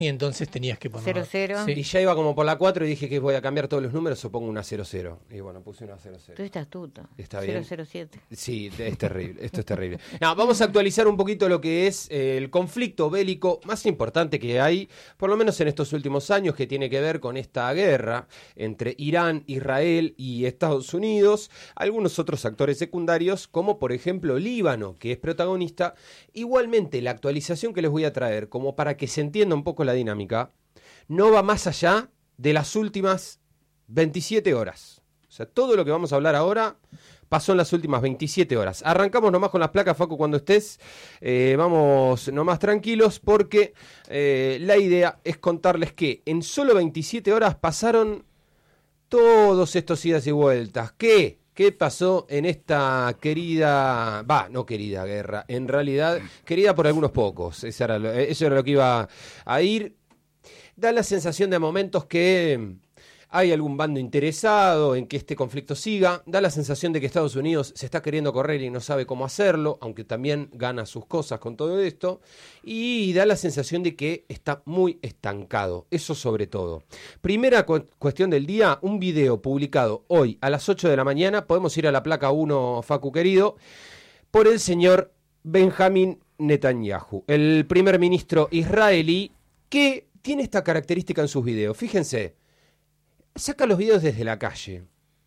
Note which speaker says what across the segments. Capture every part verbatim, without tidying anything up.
Speaker 1: Y entonces tenías que poner
Speaker 2: cero cero.
Speaker 3: Sí. Y ya iba como por la cuatro y dije que voy a cambiar todos los números o pongo una cero cero. Y bueno, puse una cero cero.
Speaker 2: Tú estás astuto.
Speaker 3: Está bien.
Speaker 2: cero cero siete.
Speaker 3: Sí, es terrible, esto es terrible. No, vamos a actualizar un poquito lo que es eh, el conflicto bélico más importante que hay, por lo menos en estos últimos años, que tiene que ver con esta guerra entre Irán, Israel y Estados Unidos, algunos otros actores secundarios, como por ejemplo Líbano, que es protagonista. Igualmente, la actualización que les voy a traer, como para que se entienda un poco la dinámica, no va más allá de las últimas veintisiete horas. O sea, todo lo que vamos a hablar ahora pasó en las últimas veintisiete horas. Arrancamos nomás con las placas, Facu, cuando estés. Eh, vamos nomás tranquilos porque eh, la idea es contarles que en solo veintisiete horas pasaron todos estos idas y vueltas. ¿Qué? ¿Qué pasó en esta querida, va, no querida guerra, en realidad querida por algunos pocos? Eso era lo, eso era lo que iba a ir. Da la sensación de momentos que hay algún bando interesado en que este conflicto siga. Da la sensación de que Estados Unidos se está queriendo correr y no sabe cómo hacerlo, aunque también gana sus cosas con todo esto. Y da la sensación de que está muy estancado, eso sobre todo. Primera cu- cuestión del día, un video publicado hoy a las ocho de la mañana, podemos ir a la placa uno, Facu querido, por el señor Benjamín Netanyahu, el primer ministro israelí, que tiene esta característica en sus videos. Fíjense, saca los videos desde la calle.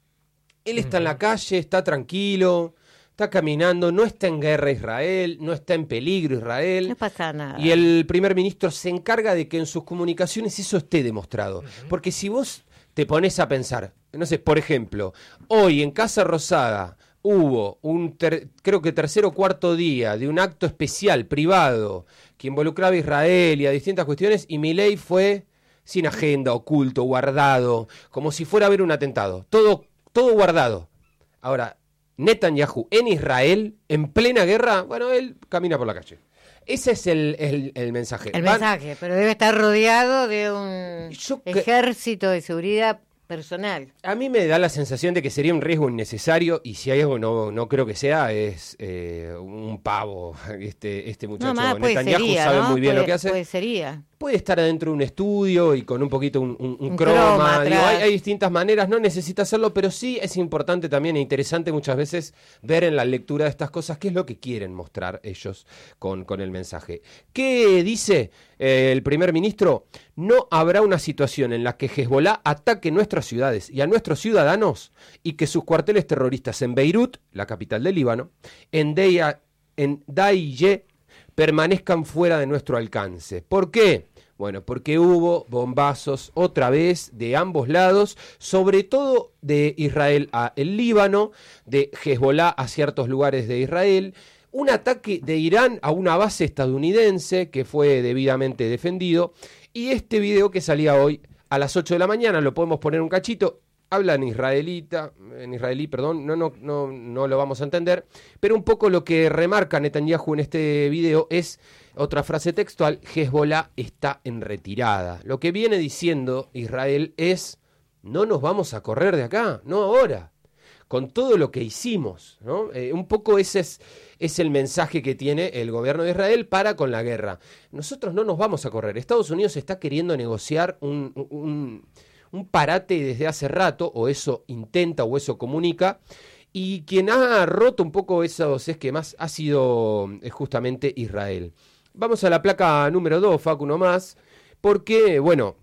Speaker 3: Él está en la calle, está tranquilo, está caminando, no está en guerra Israel, no está en peligro Israel.
Speaker 2: No pasa nada.
Speaker 3: Y el primer ministro se encarga de que en sus comunicaciones eso esté demostrado. Uh-huh. Porque si vos te pones a pensar, no sé, por ejemplo, hoy en Casa Rosada hubo un, ter- creo que tercer o cuarto día de un acto especial, privado, que involucraba a Israel y a distintas cuestiones, y Milei fue sin agenda, oculto, guardado, como si fuera a haber un atentado. Todo, todo guardado. Ahora, Netanyahu en Israel, en plena guerra, bueno, él camina por la calle. Ese es el, el, el mensaje.
Speaker 2: El
Speaker 3: Van,
Speaker 2: mensaje, pero debe estar rodeado de un
Speaker 3: Yo que-
Speaker 2: ejército de seguridad personal.
Speaker 3: A mí me da la sensación de que sería un riesgo innecesario, y si hay algo no, no creo que sea, es eh, un pavo. Este, este muchacho
Speaker 2: No, más puede
Speaker 3: Netanyahu
Speaker 2: sería,
Speaker 3: sabe
Speaker 2: ¿no?
Speaker 3: muy bien
Speaker 2: Puede-
Speaker 3: lo que hace.
Speaker 2: Puede sería.
Speaker 3: Puede estar adentro de un estudio y con un poquito un, un, un
Speaker 2: Un
Speaker 3: croma.
Speaker 2: croma
Speaker 3: Digo,
Speaker 2: atrás.
Speaker 3: hay, hay distintas maneras, no necesita hacerlo, pero sí es importante también e interesante muchas veces ver en la lectura de estas cosas qué es lo que quieren mostrar ellos con, con el mensaje. ¿Qué dice eh, el primer ministro? No habrá una situación en la que Hezbollah ataque nuestras ciudades y a nuestros ciudadanos y que sus cuarteles terroristas en Beirut, la capital del Líbano, en Deia, en Daiyeh, permanezcan fuera de nuestro alcance. ¿Por qué? Bueno, porque hubo bombazos otra vez de ambos lados, sobre todo de Israel a el Líbano, de Hezbollah a ciertos lugares de Israel, un ataque de Irán a una base estadounidense que fue debidamente defendido, y este video que salía hoy a las ocho de la mañana, lo podemos poner un cachito, habla en israelita, en israelí, perdón, no, no, no, no lo vamos a entender, pero un poco lo que remarca Netanyahu en este video es otra frase textual: Hezbollah está en retirada. Lo que viene diciendo Israel es: no nos vamos a correr de acá, no ahora, con todo lo que hicimos, ¿no? Eh, un poco ese es, es el mensaje que tiene el gobierno de Israel para con la guerra. Nosotros no nos vamos a correr. Estados Unidos está queriendo negociar un... un un parate desde hace rato, o eso intenta, o eso comunica, y quien ha roto un poco esos esquemas ha sido justamente Israel. Vamos a la placa número dos, Facu, nomás, porque, bueno,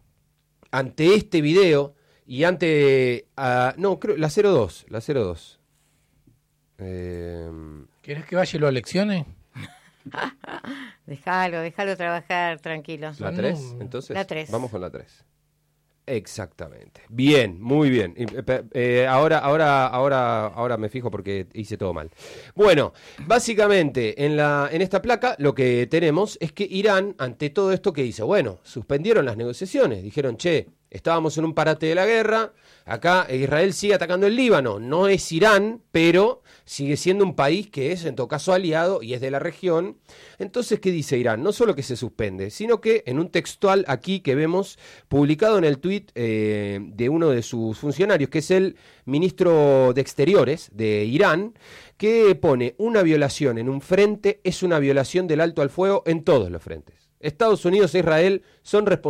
Speaker 3: ante este video, y ante, uh, no, creo, la cero dos, la cero dos. Eh...
Speaker 1: ¿Querés que vaya y lo eleccione?
Speaker 2: Déjalo, déjalo trabajar tranquilo.
Speaker 3: ¿La tres? Entonces,
Speaker 2: La tres.
Speaker 3: Vamos con la tres. Exactamente. Bien, muy bien. Eh, eh, ahora, ahora, ahora, ahora me fijo porque hice todo mal. Bueno, básicamente en la, en esta placa lo que tenemos es que Irán, ante todo esto, ¿qué hizo? Bueno, suspendieron las negociaciones. Dijeron, che, estábamos en un parate de la guerra. Acá Israel sigue atacando el Líbano. No es Irán, pero sigue siendo un país que es, en todo caso, aliado y es de la región. Entonces, ¿qué dice Irán? No solo que se suspende, sino que en un textual aquí que vemos publicado en el tuit eh, de uno de sus funcionarios, que es el ministro de Exteriores de Irán, que pone: una violación en un frente es una violación del alto al fuego en todos los frentes. Estados Unidos e Israel son responsables